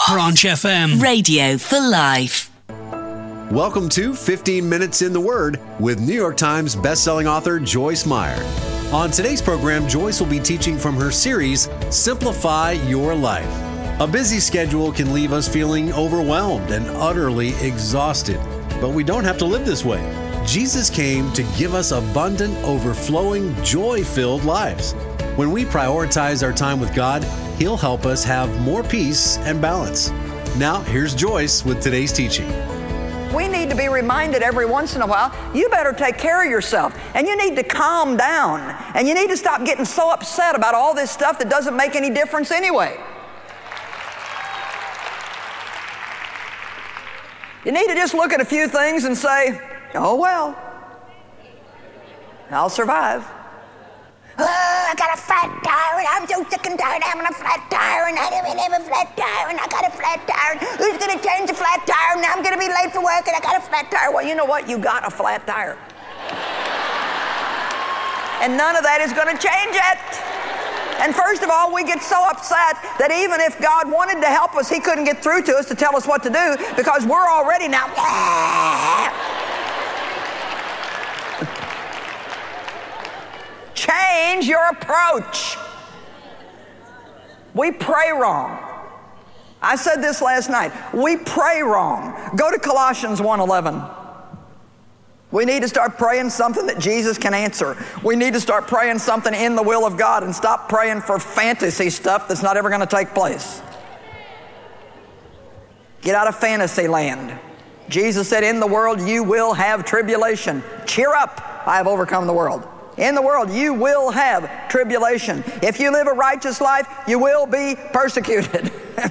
Branch FM. Radio for life. Welcome to 15 Minutes in the Word with New York Times bestselling author Joyce Meyer. On today's program, Joyce will be teaching from her series, Simplify Your Life. A busy schedule can leave us feeling overwhelmed and utterly exhausted, but we don't have to live this way. Jesus came to give us abundant, overflowing, joy-filled lives. When we prioritize our time with God, He'll help us have more peace and balance. Now, here's Joyce with today's teaching. We need to be reminded every once in a while, you better take care of yourself, and you need to calm down, and you need to stop getting so upset about all this stuff that doesn't make any difference anyway. You need to just look at a few things and say, oh well, I'll survive. Oh, I got a flat tire, and I'm so sick and tired of having a flat tire, and I didn't have a flat tire, and I got a flat tire. Who's going to change the flat tire? Now I'm going to be late for work, and I got a flat tire. Well, you know what? You got a flat tire. And none of that is going to change it. And first of all, we get so upset that even if God wanted to help us, He couldn't get through to us to tell us what to do because we're already now. Change your approach. We pray wrong. I said this last night. We pray wrong. Go to Colossians 1:11. We need to start praying something that Jesus can answer. We need to start praying something in the will of God and stop praying for fantasy stuff that's not ever going to take place. Get out of fantasy land. Jesus said, in the world you will have tribulation. Cheer up, I have overcome the world. In the world, you will have tribulation. If you live a righteous life, you will be persecuted.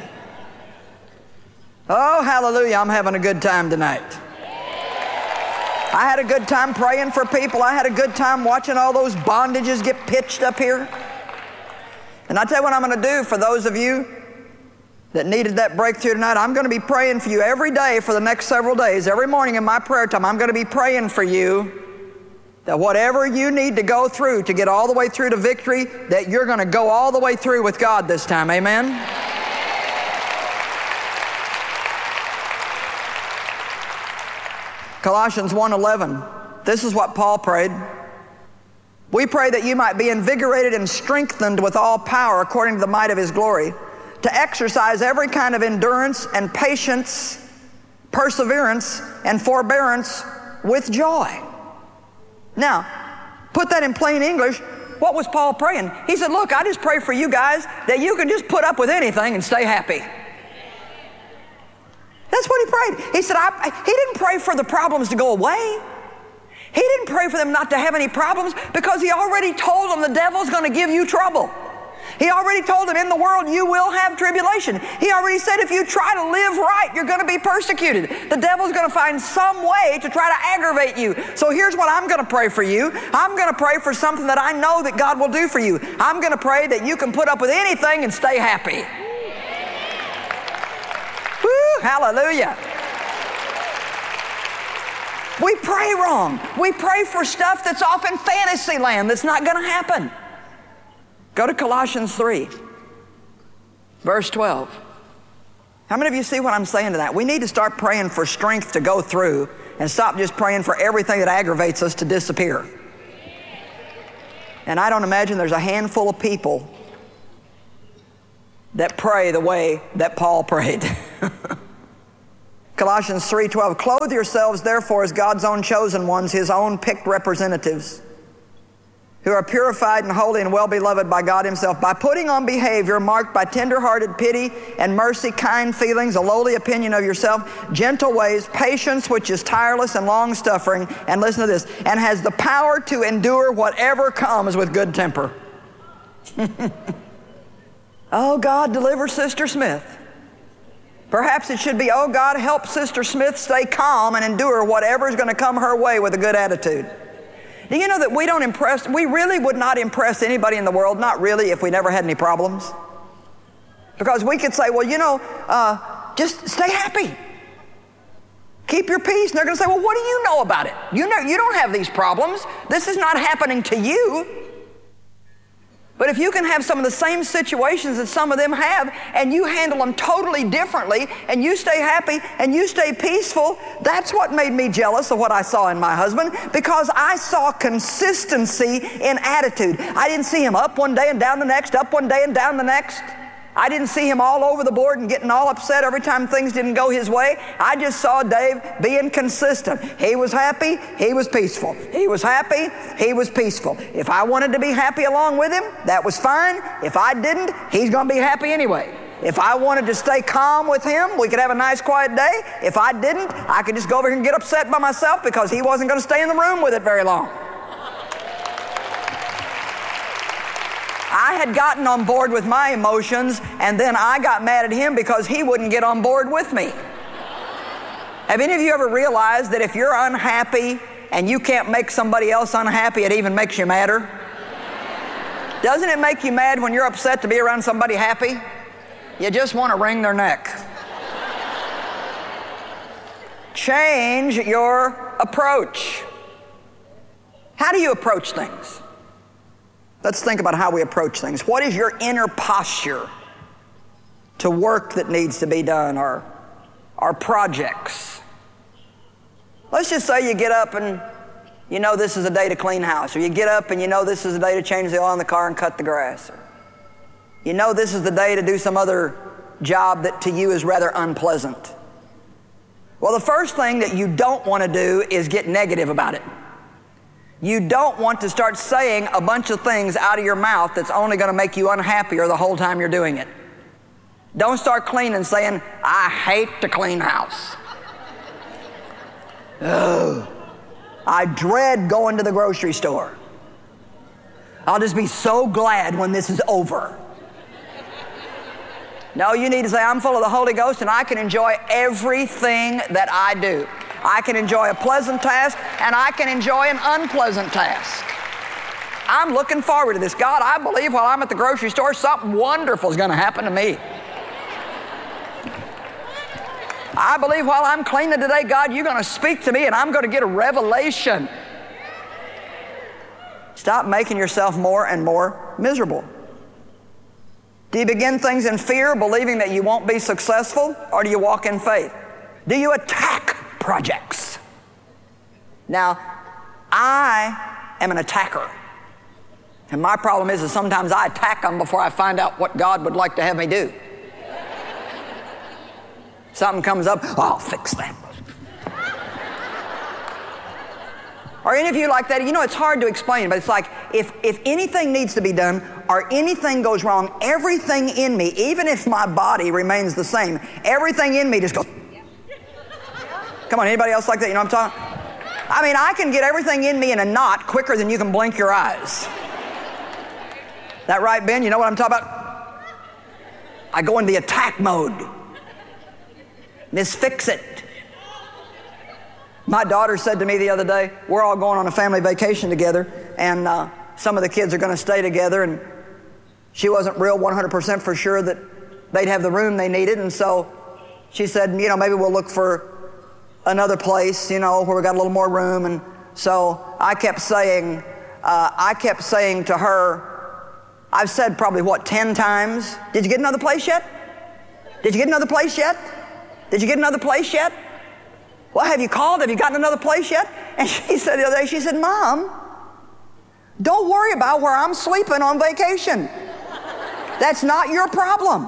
Oh, hallelujah, I'm having a good time tonight. I had a good time praying for people. I had a good time watching all those bondages get pitched up here. And I tell you what I'm going to do for those of you that needed that breakthrough tonight. I'm going to be praying for you every day for the next several days. Every morning in my prayer time, I'm going to be praying for you that whatever you need to go through to get all the way through to victory, that you're going to go all the way through with God this time. Amen? Colossians 1:11. This is what Paul prayed. We pray that you might be invigorated and strengthened with all power according to the might of His glory, to exercise every kind of endurance and patience, perseverance and forbearance with joy. Now, put that in plain English. What was Paul praying? He said, look, I just pray for you guys that you can just put up with anything and stay happy. That's what he prayed. He said, he didn't pray for the problems to go away. He didn't pray for them not to have any problems because he already told them the devil's going to give you trouble. He already told them in the world you will have tribulation. He already said if you try to live right, you're going to be persecuted. The devil's going to find some way to try to aggravate you. So here's what I'm going to pray for you. I'm going to pray for something that I know that God will do for you. I'm going to pray that you can put up with anything and stay happy. Woo, hallelujah. We pray wrong. We pray for stuff that's off in fantasy land that's not going to happen. Go to Colossians 3, verse 12. How many of you see what I'm saying to that? We need to start praying for strength to go through and stop just praying for everything that aggravates us to disappear. And I don't imagine there's a handful of people that pray the way that Paul prayed. Colossians 3:12, clothe yourselves therefore as God's own chosen ones, His own picked representatives, who are purified and holy and well-beloved by God Himself, by putting on behavior marked by tender-hearted pity and mercy, kind feelings, a lowly opinion of yourself, gentle ways, patience which is tireless and long-suffering, and listen to this, and has the power to endure whatever comes with good temper. Oh, God, deliver Sister Smith. Perhaps it should be, oh, God, help Sister Smith stay calm and endure whatever is going to come her way with a good attitude. Do you know that we really would not impress anybody in the world, not really, if we never had any problems? Because we could say, well, just stay happy. Keep your peace. And they're going to say, well, what do you know about it? You don't have these problems. This is not happening to you. But if you can have some of the same situations that some of them have, and you handle them totally differently, and you stay happy and you stay peaceful, that's what made me jealous of what I saw in my husband, because I saw consistency in attitude. I didn't see him up one day and down the next, up one day and down the next. I didn't see him all over the board and getting all upset every time things didn't go his way. I just saw Dave being consistent. He was happy, he was peaceful. He was happy, he was peaceful. If I wanted to be happy along with him, that was fine. If I didn't, he's going to be happy anyway. If I wanted to stay calm with him, we could have a nice quiet day. If I didn't, I could just go over here and get upset by myself because he wasn't going to stay in the room with it very long. I had gotten on board with my emotions, and then I got mad at him because he wouldn't get on board with me. Have any of you ever realized that if you're unhappy and you can't make somebody else unhappy, it even makes you madder? Doesn't it make you mad when you're upset to be around somebody happy? You just want to wring their neck. Change your approach. How do you approach things? Let's think about how we approach things. What is your inner posture to work that needs to be done, or projects? Let's just say you get up and you know this is a day to clean house, or you get up and you know this is a day to change the oil in the car and cut the grass, or you know this is the day to do some other job that to you is rather unpleasant. Well, the first thing that you don't want to do is get negative about it. You don't want to start saying a bunch of things out of your mouth that's only going to make you unhappier the whole time you're doing it. Don't start cleaning saying, I hate to clean house. Ugh. I dread going to the grocery store. I'll just be so glad when this is over. No, you need to say, I'm full of the Holy Ghost and I can enjoy everything that I do. I can enjoy a pleasant task and I can enjoy an unpleasant task. I'm looking forward to this. God, I believe while I'm at the grocery store, something wonderful is going to happen to me. I believe while I'm cleaning today, God, you're going to speak to me and I'm going to get a revelation. Stop making yourself more and more miserable. Do you begin things in fear, believing that you won't be successful, or do you walk in faith? Do you attack projects? Now, I am an attacker. And my problem is sometimes I attack them before I find out what God would like to have me do. Something comes up, oh, I'll fix that. Are any of you like that? You know, it's hard to explain, but it's like if anything needs to be done or anything goes wrong, everything in me, even if my body remains the same, everything in me just goes. Come on, anybody else like that? You know what I'm talking? I mean, I can get everything in me in a knot quicker than you can blink your eyes. That right, Ben? You know what I'm talking about? I go into the attack mode. Miss Fix It. My daughter said to me the other day, we're all going on a family vacation together, and some of the kids are going to stay together, and she wasn't real 100% for sure that they'd have the room they needed, and so she said, you know, maybe we'll look for another place, you know, where we got a little more room. And so I kept saying to her, I've said probably 10 times, did you get another place yet? Did you get another place yet? Did you get another place yet? Well, have you called? Have you gotten another place yet? And she said the other day, she said, Mom, don't worry about where I'm sleeping on vacation. That's not your problem.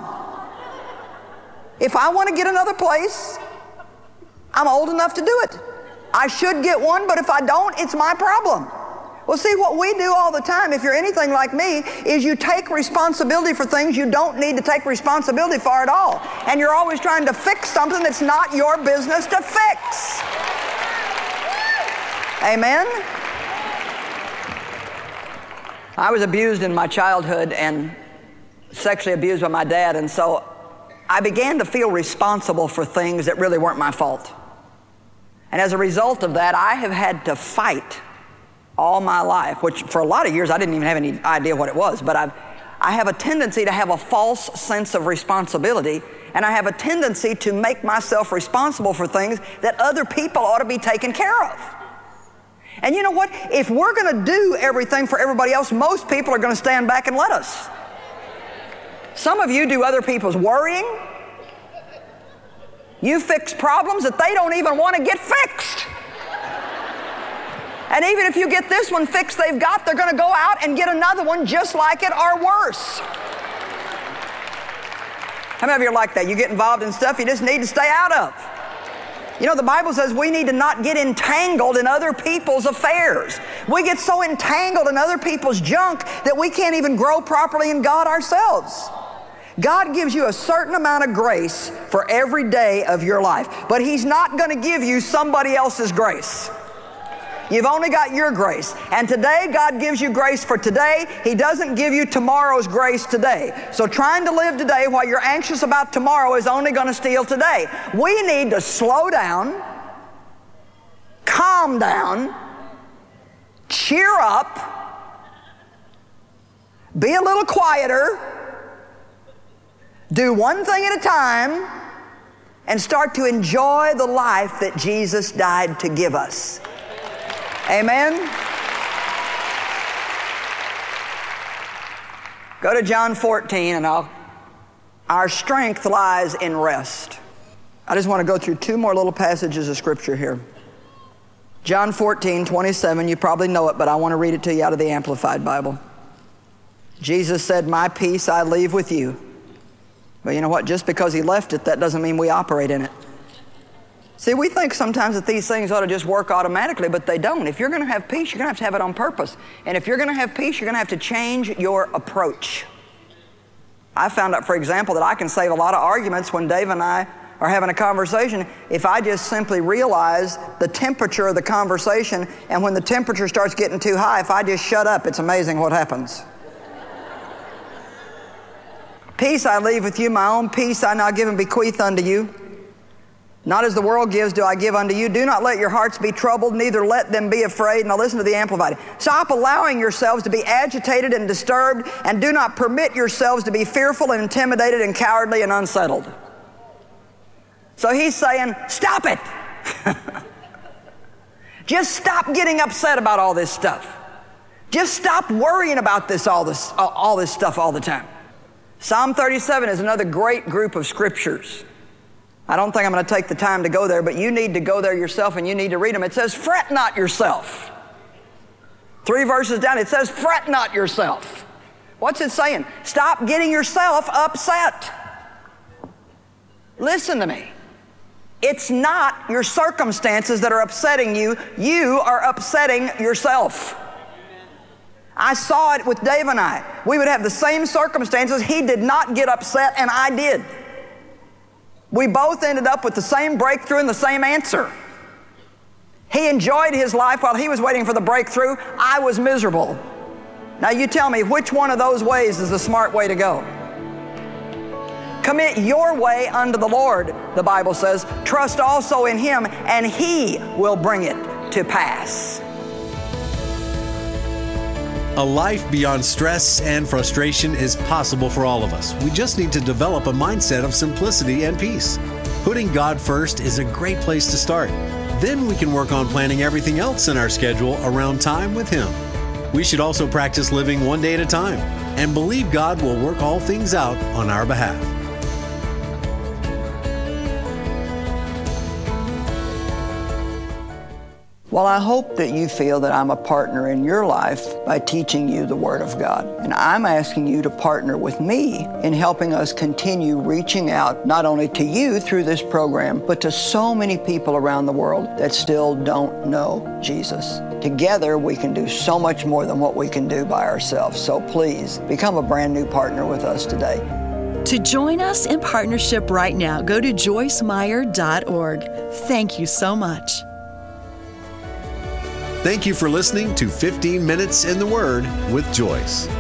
If I want to get another place, I'm old enough to do it. I should get one, but if I don't, it's my problem. Well, see, what we do all the time, if you're anything like me, is you take responsibility for things you don't need to take responsibility for at all. And you're always trying to fix something that's not your business to fix. Amen? I was abused in my childhood and sexually abused by my dad, and so I began to feel responsible for things that really weren't my fault. And as a result of that, I have had to fight all my life, which for a lot of years I didn't even have any idea what it was, but I have a tendency to have a false sense of responsibility, and I have a tendency to make myself responsible for things that other people ought to be taken care of. And you know what? If we're going to do everything for everybody else, most people are going to stand back and let us. Some of you do other people's worrying. You fix problems that they don't even want to get fixed. And even if you get this one fixed they're going to go out and get another one just like it or worse. How many of you are like that? You get involved in stuff you just need to stay out of. You know, the Bible says we need to not get entangled in other people's affairs. We get so entangled in other people's junk that we can't even grow properly in God ourselves. God gives you a certain amount of grace for every day of your life, but He's not going to give you somebody else's grace. You've only got your grace. And today, God gives you grace for today. He doesn't give you tomorrow's grace today. So trying to live today while you're anxious about tomorrow is only going to steal today. We need to slow down, calm down, cheer up, be a little quieter, do one thing at a time, and start to enjoy the life that Jesus died to give us. Amen? Go to John 14 and our strength lies in rest. I just want to go through two more little passages of Scripture here. John 14:27, you probably know it, but I want to read it to you out of the Amplified Bible. Jesus said, "My peace I leave with you." But you know what? Just because He left it, that doesn't mean we operate in it. See, we think sometimes that these things ought to just work automatically, but they don't. If you're going to have peace, you're going to have it on purpose. And if you're going to have peace, you're going to have to change your approach. I found out, for example, that I can save a lot of arguments when Dave and I are having a conversation if I just simply realize the temperature of the conversation, and when the temperature starts getting too high, if I just shut up, it's amazing what happens. Peace I leave with you, my own peace I now give and bequeath unto you. Not as the world gives do I give unto you. Do not let your hearts be troubled, neither let them be afraid. Now listen to the Amplified. Stop allowing yourselves to be agitated and disturbed, and do not permit yourselves to be fearful and intimidated and cowardly and unsettled. So he's saying, stop it. Just stop getting upset about all this stuff. Just stop worrying about all this stuff all the time. Psalm 37 is another great group of scriptures. I don't think I'm going to take the time to go there, but you need to go there yourself and you need to read them. It says, fret not yourself. 3 verses down, it says, fret not yourself. What's it saying? Stop getting yourself upset. Listen to me. It's not your circumstances that are upsetting you. You are upsetting yourself. I saw it with Dave and I. We would have the same circumstances. He did not get upset, and I did. We both ended up with the same breakthrough and the same answer. He enjoyed his life while he was waiting for the breakthrough. I was miserable. Now you tell me, which one of those ways is the smart way to go? Commit your way unto the Lord, the Bible says. Trust also in Him, and He will bring it to pass. A life beyond stress and frustration is possible for all of us. We just need to develop a mindset of simplicity and peace. Putting God first is a great place to start. Then we can work on planning everything else in our schedule around time with Him. We should also practice living one day at a time and believe God will work all things out on our behalf. Well, I hope that you feel that I'm a partner in your life by teaching you the Word of God. And I'm asking you to partner with me in helping us continue reaching out not only to you through this program, but to so many people around the world that still don't know Jesus. Together, we can do so much more than what we can do by ourselves. So please, become a brand new partner with us today. To join us in partnership right now, go to joycemeyer.org. Thank you so much. Thank you for listening to 15 Minutes in the Word with Joyce.